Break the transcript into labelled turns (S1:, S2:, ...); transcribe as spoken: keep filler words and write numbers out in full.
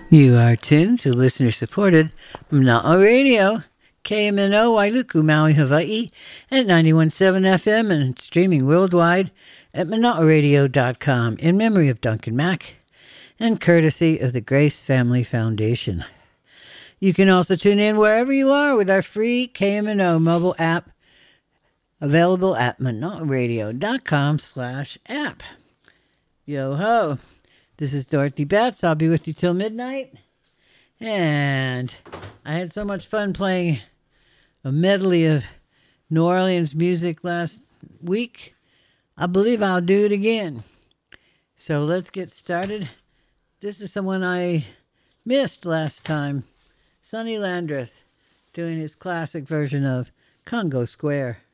S1: You are tuned to listener-supported Mana'a Radio, K M N O Wailuku, Maui, Hawaii, at ninety-one point seven F M and streaming worldwide at mana'a radio dot com in memory of Duncan Mack and courtesy of the Grace Family Foundation. You can also tune in wherever you are with our free K M N O mobile app available at mana'a radio dot com slash app. Yo-ho! This is Dorothy Betts. I'll be with you till midnight. And I had so much fun playing a medley of New Orleans music last week. I believe I'll do it again. So let's get started. This is someone I missed last time. Sonny Landreth doing his classic version of Congo Square.